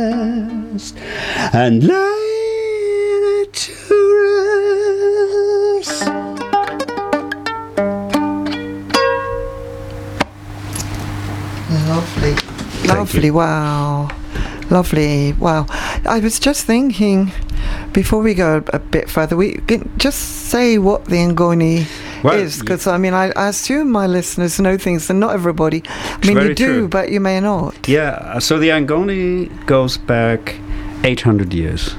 and lay to rest. Lovely. Lovely. Wow. Lovely. Wow. I was just thinking, before we go a bit further, we can just say what the Ngoni is, because I mean, I assume my listeners know things, and not everybody. I mean, you do, true. But you may not. Yeah. So the Ngoni goes back 800 years.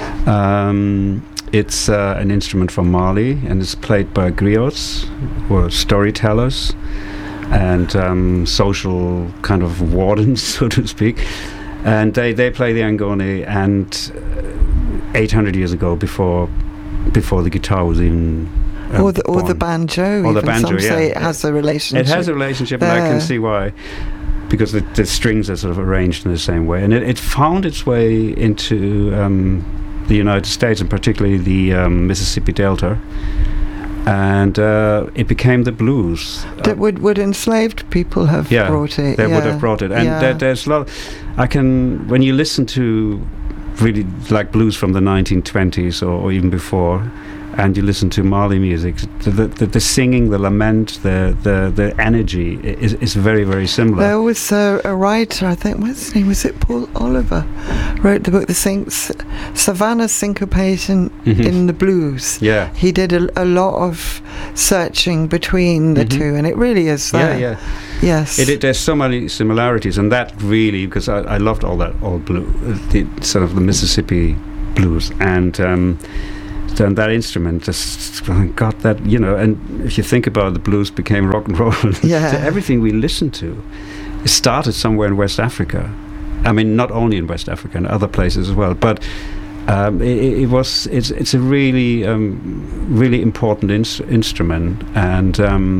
It's an instrument from Mali, and it's played by griots, or storytellers, and social kind of wardens, so to speak. And they play the Ngoni, and 800 years ago, before the guitar was even or the banjo. Or the banjo, some say it has a relationship. It has a relationship, and I can see why, because the strings are sort of arranged in the same way, and it found its way into the United States, and particularly the Mississippi Delta. And it became the blues. Would enslaved people have brought it? They would have brought it. And there's a lot. When you listen to really like blues from the 1920s or even before, and you listen to Mali music, the singing, the lament, the energy is very, very similar. There was a writer, I think, what's his name? Was it Paul Oliver? Wrote the book, Savannah Syncopation in the Blues. Yeah. He did a lot of searching between the two, and it really is there. Yeah. Yes. There's so many similarities, and that really, because I loved all that old blue, the sort of the Mississippi blues, and that instrument just got that, and if you think about it, the blues became rock and roll. Yeah. So everything we listened to, it started somewhere in West Africa. I mean, not only in West Africa, and other places as well, but it's a really really important instrument, and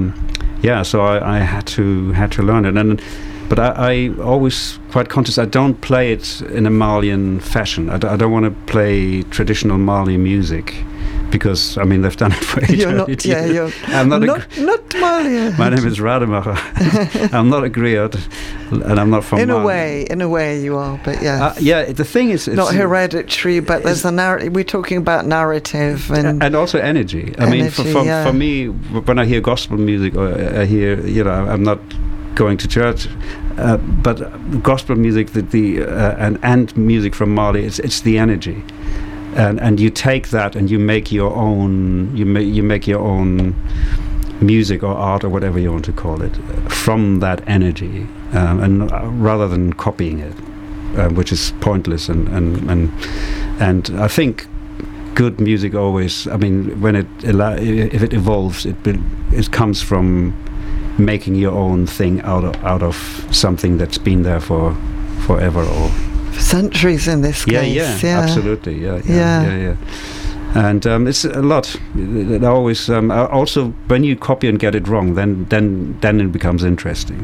so I had to learn it, but I always quite conscious I don't play it in a Malian fashion. I don't want to play traditional Mali music, because I mean they've done it for eternity. I'm not Malian. My name is Rademacher. I'm not a griot, and I'm not from Mali. In a way you are, but the thing is, it's not hereditary, but there's a narrative. We're talking about narrative and also energy. I mean, for me, when I hear gospel music, or I hear, I'm not going to church, but gospel music, and music from Mali, it's the energy. And you take that and you make your own. You make your own music or art or whatever you want to call it from that energy, and rather than copying it, which is pointless. And I think good music always. I mean, if it evolves, it comes from making your own thing out of something that's been there for forever or centuries in this case. Yeah, absolutely. Yeah. And it's a lot. It always also when you copy and get it wrong, then it becomes interesting.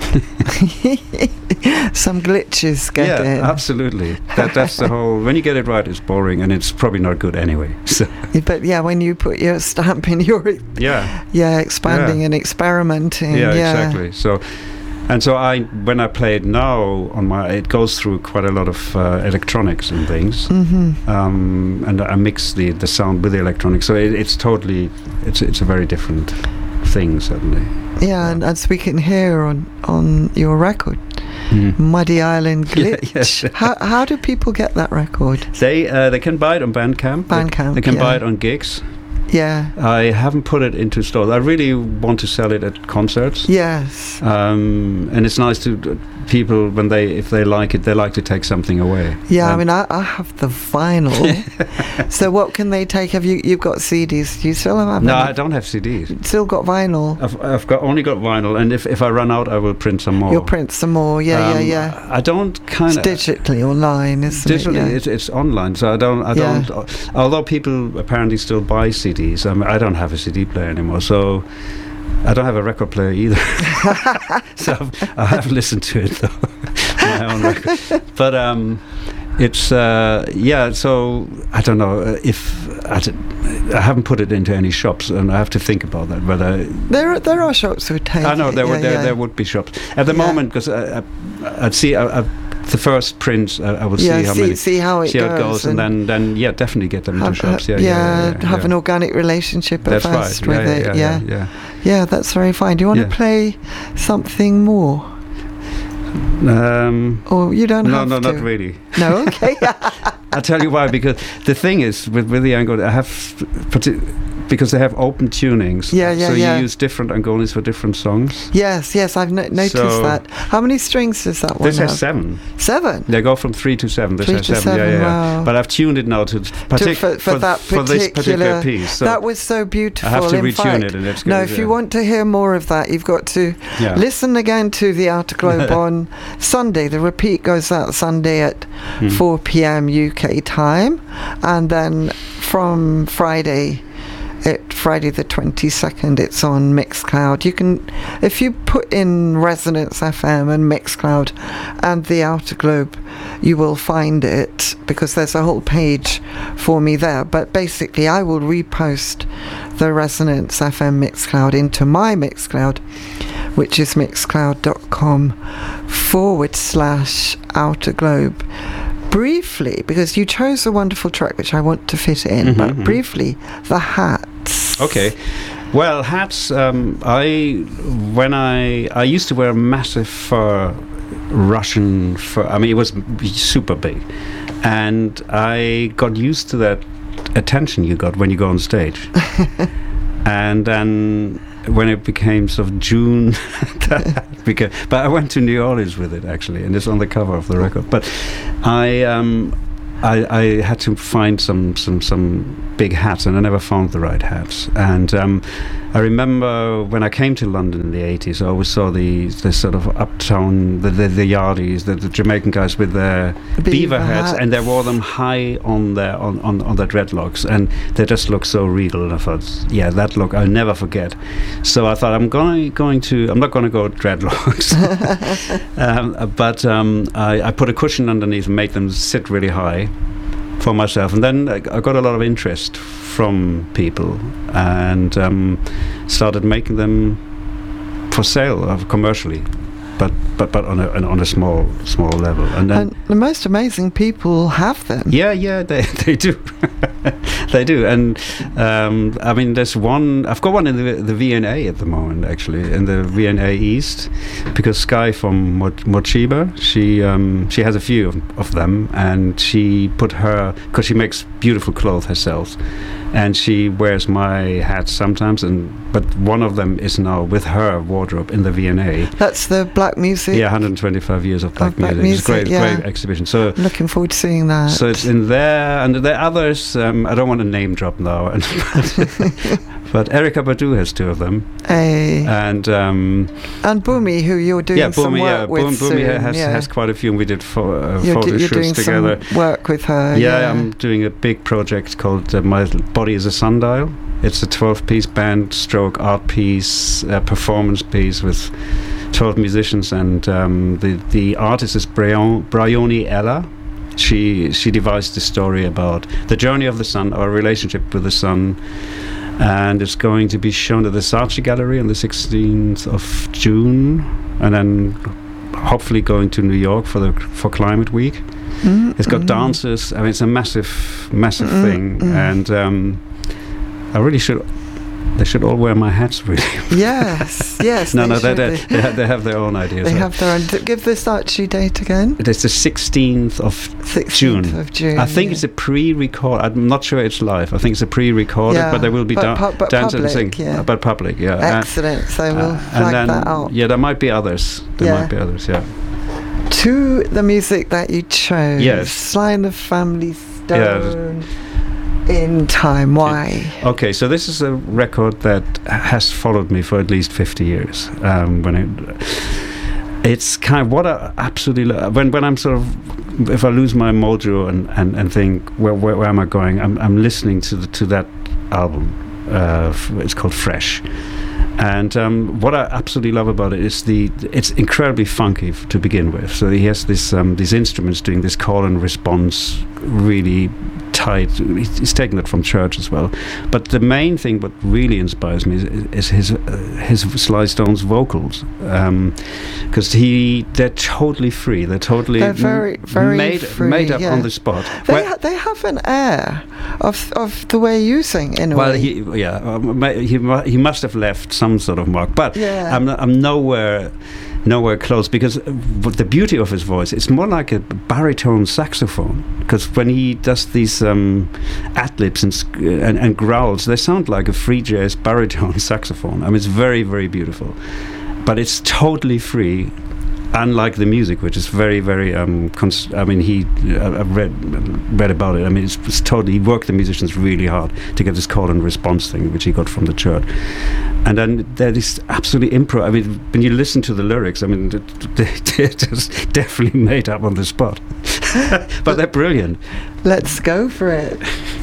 Some glitches get in. Yeah, absolutely. That's the whole. When you get it right, it's boring, and it's probably not good anyway. So. But when you put your stamp in, you're expanding and experimenting. Yeah, exactly. So. And so when I play it now it goes through quite a lot of electronics and things, and I mix the sound with the electronics. So it's totally it's a very different thing suddenly. Yeah, and as we can hear on your record, Muddy Island Glitch. Yes. How do people get that record? They can buy it on Bandcamp. They can buy it on gigs. Yeah. I haven't put it into stores. I really want to sell it at concerts. Yes. And it's nice to people if they like it, they like to take something away. Yeah, I mean, I have the vinyl. So what can they take? You've got CDs? Do you still have? No, I don't have CDs. Still got vinyl? I've only got vinyl, and if I run out, I will print some more. You'll print some more, yeah. I don't It's digitally online, isn't it? Digitally, it's online, so I don't. Although people apparently still buy CDs, I don't have a CD player anymore, so. I don't have a record player either, so I have listened to it though, my own record. But it's So I don't know if I haven't put it into any shops, and I have to think about that. But there are shops who take. I know there would be shops at the moment, because I've the first prints. I will see how it goes, and then definitely get them into shops. Have an organic relationship at first with it. Yeah, that's very fine. Do you want to play something more? Or you don't have to? No, not really. No, okay. I'll tell you why. Because the thing is, with the Angoni, I have because they have open tunings. So you use different Angonis for different songs. Yes, I've noticed that. How many strings does that one have? This has 7. 7? They go from 3 to 7. This has 7. Wow. But I've tuned it now for this particular piece. So that was so beautiful. I have to retune it, and it's good. No, if you want to hear more of that, you've got to listen again to the Outer Globe on Sunday. The repeat goes out Sunday at 4 p.m. UK time, and then from Friday the 22nd, it's on Mixcloud. You can, if you put in Resonance FM and Mixcloud and the Outer Globe, you will find it, because there's a whole page for me there. But basically, I will repost the Resonance FM Mixcloud into my Mixcloud, which is mixcloud.com/Outer Globe. Briefly, because you chose a wonderful track which I want to fit in, but briefly, the hats. Okay. Well, hats, I used to wear a massive Russian fur. I mean, it was super big. And I got used to that attention you got when you go on stage. And then when it became sort of June, but I went to New Orleans with it, actually, and it's on the cover of the record. But I had to find some big hats, and I never found the right hats. And I remember when I came to London in the 80s, I always saw the sort of uptown, the yardies, the Jamaican guys with their beaver hats, and they wore them high on their dreadlocks, and they just looked so regal. And I thought, that look I'll never forget. So I thought I'm not going to go dreadlocks, but I put a cushion underneath and made them sit really high for myself, and then I got a lot of interest from people, and started making them for sale commercially, but on a small level. And the most amazing people have them. Yeah, they do. They do. And I mean, there's one. I've got one in the V&A at the moment, actually, in the V&A East, because Sky from Mochiba, she has a few of them, and she put her, because she makes beautiful clothes herself, and she wears my hats sometimes, but one of them is now with her wardrobe in the V&A. That's the Black Music. Yeah, 125 years of Black music. It's a great exhibition. So I'm looking forward to seeing that. So it's in there, and there are others. I don't want to name drop now, but Erykah Badu has 2 of them. And Boomy, who you're doing some work with. Boomy has quite a few, and we did photo shoots together. Some work with her. Yeah, I'm doing a big project called My Body is a Sundial. It's a 12-piece band stroke art piece, performance piece with 12 musicians, and the artist is Bryony Ella. She devised the story about the journey of the sun, our relationship with the sun, and it's going to be shown at the Saatchi Gallery on the 16th of June, and then hopefully going to New York for Climate Week. It's got dancers. I mean, it's a massive thing, and I really should. They should all wear my hats, really. Yes. No, they have their own ideas. They have their own. Give the Saatchi date again. It is the 16th of June. I think it's a pre-record. I'm not sure it's live. I think it's a pre-recorded, but there will be dancers and singing. But public, Excellent. So we'll flag that out. Yeah, there might be others. Yeah. To the music that you chose. Yes. Sly and the Family Stone. In Time. Why? Okay, so this is a record that has followed me for at least 50 years. It's kind of what I absolutely love. When I'm sort of, if I lose my mojo and think where am I going, I'm listening to that album. It's called Fresh. And what I absolutely love about it is it's incredibly funky to begin with. So he has these instruments doing this call and response, really tied. He's taken it from church as well. But the main thing, what really inspires me, is his Sly Stone's vocals, because they're totally free. They're very free, made up on the spot. They have an air of the way you sing in a way. He must have left some sort of mark, but I'm nowhere close, because the beauty of his voice, it's more like a baritone saxophone, because when he does these ad-libs and growls, they sound like a free jazz baritone saxophone. I mean, it's very, very beautiful, but it's totally free, unlike the music, which is very, very I've read about it. I mean, it's totally, he worked the musicians really hard to get this call and response thing, which he got from the church. And then there is absolutely improv. I mean, when you listen to the lyrics, I mean, they're just definitely made up on the spot. But they're brilliant. Let's go for it.